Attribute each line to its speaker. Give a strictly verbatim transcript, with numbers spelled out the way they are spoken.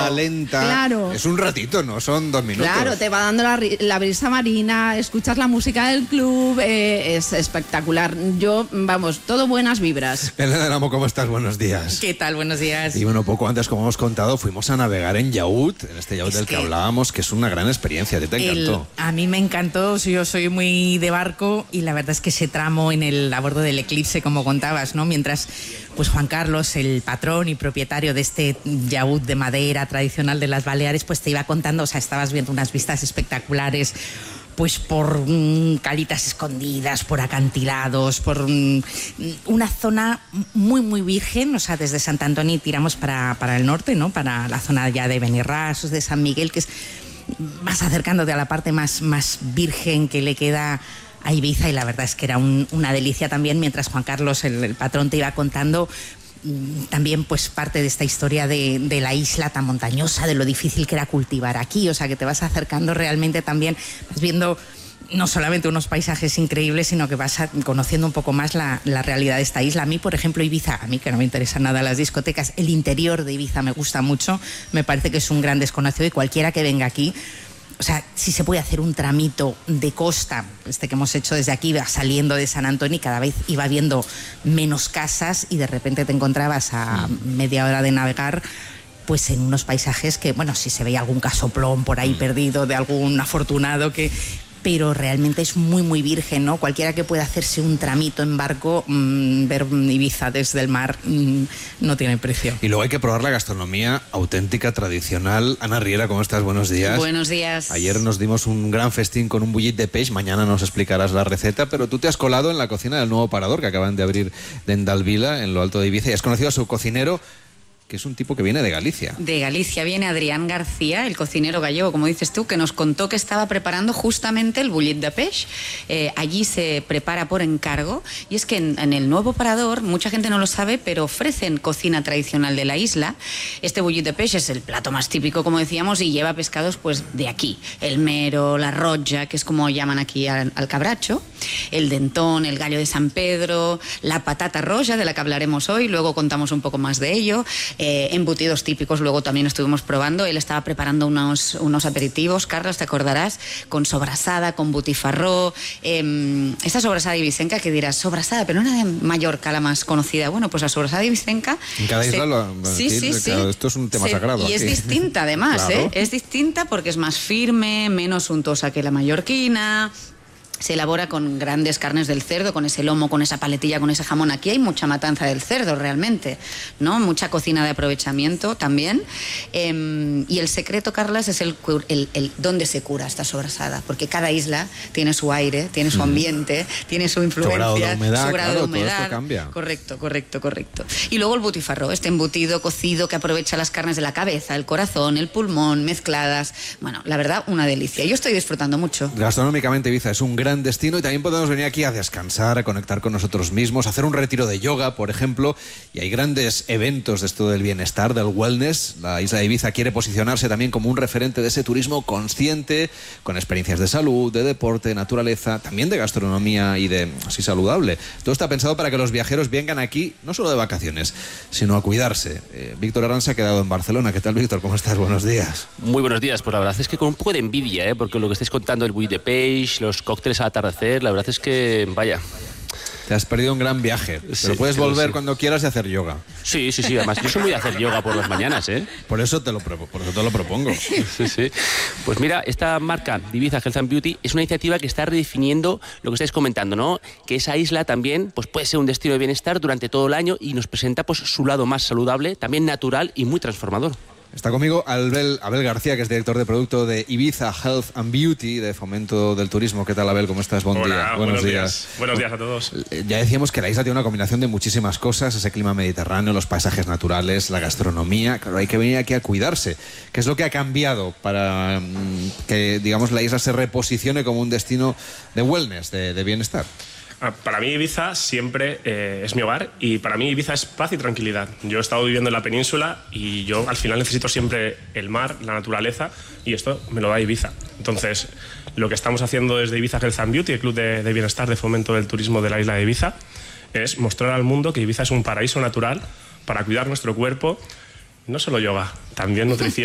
Speaker 1: va lenta.
Speaker 2: Claro.
Speaker 1: Es un ratito, no son dos minutos.
Speaker 2: Claro, te va dando la, la brisa marina, escuchas la música del club, eh, es espectacular. Yo, vamos, todo buenas vibras.
Speaker 1: Elena del Amo, ¿cómo estás? Buenos días.
Speaker 3: ¿Qué tal? Buenos días.
Speaker 1: Y bueno, poco antes, como hemos contado, fuimos a navegar en Yaúd, en este Yaúd
Speaker 3: Es
Speaker 1: del que,
Speaker 3: que
Speaker 1: hablábamos, que es una gran experiencia. ¿A ti te encantó?
Speaker 3: El, a mí me encantó, yo soy muy de barco y la verdad es que ese tramo en el a bordo del Eclipse, como contabas, ¿no? Mientras pues Juan Carlos, el patrón y propietario de este yaúd de madera tradicional de las Baleares, pues te iba contando, o sea, estabas viendo unas vistas espectaculares, pues por mmm, calitas escondidas, por acantilados, por mmm, una zona muy, muy virgen. O sea, desde Sant Antoni tiramos para, para el norte, ¿no? Para la zona ya de Benirràs, de San Miguel, que es más acercándote a la parte más, más virgen que le queda a Ibiza, y la verdad es que era un, una delicia también, mientras Juan Carlos, el, el patrón, te iba contando también pues parte de esta historia de, de la isla tan montañosa, de lo difícil que era cultivar aquí. O sea, que te vas acercando realmente también, vas viendo no solamente unos paisajes increíbles, sino que vas a, conociendo un poco más la, la realidad de esta isla. A mí, por ejemplo, Ibiza, a mí que no me interesa nada las discotecas, el interior de Ibiza me gusta mucho, me parece que es un gran desconocido, y cualquiera que venga aquí, o sea, si se puede hacer un tramito de costa, este que hemos hecho desde aquí, saliendo de San Antoni, cada vez iba viendo menos casas y de repente te encontrabas a media hora de navegar pues en unos paisajes que, bueno, si se veía algún casoplón por ahí perdido de algún afortunado que... pero realmente es muy, muy virgen, ¿no? Cualquiera que pueda hacerse un tramito en barco, mmm, ver Ibiza desde el mar, mmm, no tiene precio.
Speaker 1: Y luego hay que probar la gastronomía auténtica, tradicional. Ana Riera, ¿cómo estás? Buenos días.
Speaker 4: Buenos días.
Speaker 1: Ayer nos dimos un gran festín con un bullit de peix, mañana nos explicarás la receta, pero tú te has colado en la cocina del nuevo parador que acaban de abrir de Endalvila, en lo alto de Ibiza, y has conocido a su cocinero, que es un tipo que viene de Galicia.
Speaker 4: De Galicia viene Adrián García, el cocinero gallego, como dices tú, que nos contó que estaba preparando justamente el bullit de peix. Eh, allí se prepara por encargo, y es que en, en el nuevo parador, mucha gente no lo sabe, pero ofrecen cocina tradicional de la isla. Este bullit de peix es el plato más típico, como decíamos, y lleva pescados pues de aquí. El mero, la rotja, que es como llaman aquí al, al cabracho, el dentón, el gallo de San Pedro, la patata roja, de la que hablaremos hoy, luego contamos un poco más de ello. Eh, embutidos típicos, luego también estuvimos probando. Él estaba preparando unos, unos aperitivos, Carlos, te acordarás, con sobrasada, con butifarró, eh, esa sobrasada ibicenca que dirás, sobrasada, pero no era de Mallorca la más conocida. Bueno, pues la sobrasada ibicenca...
Speaker 1: En cada isla
Speaker 4: se...
Speaker 1: lo...
Speaker 4: Sí, sí, sí.
Speaker 1: Claro, esto es un tema
Speaker 4: se...
Speaker 1: sagrado.
Speaker 4: Y
Speaker 1: aquí.
Speaker 4: es distinta además,
Speaker 1: Claro.
Speaker 4: ¿eh? Es distinta porque es más firme, menos untosa que la mallorquina. Se elabora con grandes carnes del cerdo, con ese lomo, con esa paletilla, con ese jamón. Aquí hay mucha matanza del cerdo realmente, ¿no? Mucha cocina de aprovechamiento también. Eh, y el secreto, Carlas, es el, el, el dónde se cura esta sobrasada, porque cada isla tiene su aire, tiene su ambiente, mm. tiene su influencia,
Speaker 1: su grado de humedad,
Speaker 4: su grado
Speaker 1: claro,
Speaker 4: de humedad.
Speaker 1: todo esto cambia.
Speaker 4: Correcto, correcto, correcto. Y luego el butifarró, este embutido cocido que aprovecha las carnes de la cabeza, el corazón, el pulmón, mezcladas. Bueno, la verdad, una delicia. Yo estoy disfrutando mucho.
Speaker 1: Gastronómicamente, Ibiza es un gran destino, y también podemos venir aquí a descansar, a conectar con nosotros mismos, a hacer un retiro de yoga, por ejemplo, y hay grandes eventos de esto del bienestar, del wellness. La isla de Ibiza quiere posicionarse también como un referente de ese turismo consciente, con experiencias de salud, de deporte, de naturaleza, también de gastronomía y de así saludable. Todo está pensado para que los viajeros vengan aquí no solo de vacaciones, sino a cuidarse. Eh, Víctor Arranz se ha quedado en Barcelona. ¿Qué tal, Víctor? ¿Cómo estás? Buenos días.
Speaker 5: Muy buenos días. Pues la verdad es que con un poco de envidia, ¿eh? Porque lo que estáis contando, el bullit de peix, los cócteles al atardecer, la verdad es que, vaya...
Speaker 1: Te has perdido un gran viaje, pero
Speaker 5: sí,
Speaker 1: puedes volver
Speaker 5: sí.
Speaker 1: cuando quieras y hacer yoga.
Speaker 5: Sí, sí, sí, además yo soy muy de hacer yoga por las mañanas, ¿eh?
Speaker 1: Por eso te lo, por eso te lo propongo.
Speaker 5: Sí, sí. Pues mira, esta marca Ibiza Health and Beauty es una iniciativa que está redefiniendo lo que estáis comentando, ¿no? Que esa isla también pues, puede ser un destino de bienestar durante todo el año, y nos presenta pues su lado más saludable, también natural y muy transformador.
Speaker 1: Está conmigo Abel, Abel García, que es director de producto de Ibiza Health and Beauty, de Fomento del Turismo. ¿Qué tal, Abel? ¿Cómo estás? Buen
Speaker 6: Hola,
Speaker 1: día.
Speaker 6: buenos, buenos días. días. Buenos días a todos.
Speaker 1: Ya decíamos que la isla tiene una combinación de muchísimas cosas, ese clima mediterráneo, los paisajes naturales, la gastronomía. Claro, hay que venir aquí a cuidarse. ¿Qué es lo que ha cambiado para que, digamos, la isla se reposicione como un destino de wellness, de, de bienestar?
Speaker 6: Para mí Ibiza siempre eh, es mi hogar, y para mí Ibiza es paz y tranquilidad. Yo he estado viviendo en la península y yo al final necesito siempre el mar, la naturaleza, y esto me lo da Ibiza. Entonces, lo que estamos haciendo desde Ibiza Health and Beauty, el club de, de bienestar de fomento del turismo de la isla de Ibiza, es mostrar al mundo que Ibiza es un paraíso natural para cuidar nuestro cuerpo. No solo yoga, también nutrición.